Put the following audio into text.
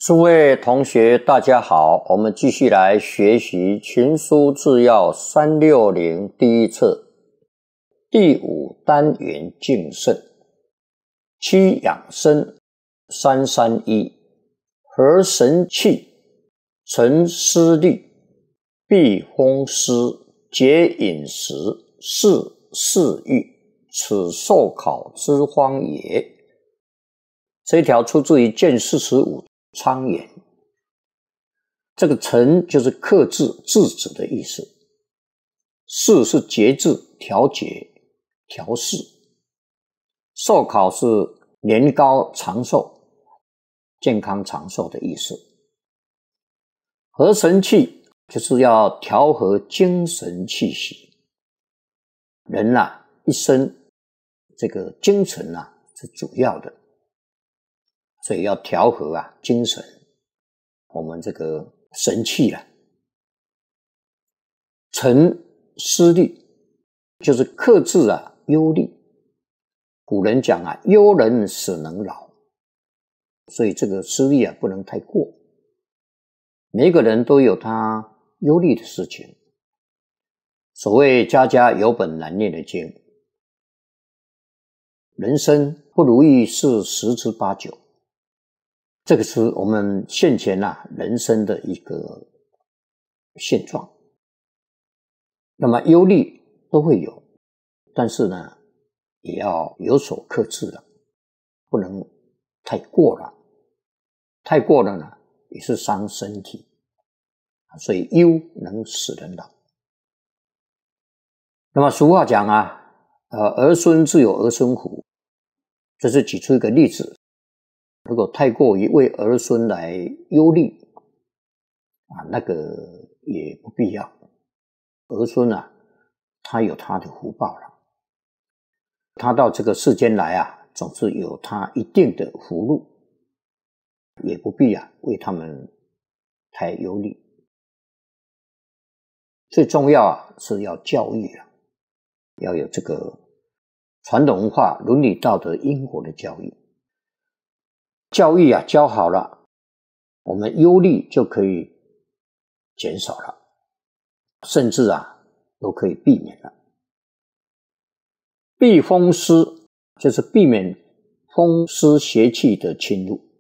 诸位同学大家好，我们继续来学习群书治要360第一册第5单元敬圣。七养生331，和神气，沉思虑，避风湿，节饮食，视嗜欲，此受考之方也。这一条出自于卷45昌言。这个沉就是克制、制止的意思，视是节制、调节、调试，寿考是年高长寿、健康长寿的意思。和神气就是要调和精神气息。人一生这个精神是主要的，所以要调和精神，我们这个神气沉思虑就是克制忧虑。古人讲忧人使能扰，所以这个思虑不能太过。每个人都有他忧虑的事情。所谓家家有本难念的经，人生不如意事10之8九。这个是我们现前人生的一个现状。那么忧虑都会有，但是也要有所克制了，不能太过了。太过了也是伤身体，所以忧能使人老。那么俗话讲儿孙自有儿孙福，这是举出一个例子。如果太过于为儿孙来忧虑那个也不必要。儿孙他有他的福报了，他到这个世间来总是有他一定的福禄，也不必为他们太忧虑。最重要是要教育要有这个传统文化、伦理道德、因果的教育。教育教好了，我们忧虑就可以减少了，甚至都可以避免了。避风湿就是避免风湿邪气的侵入。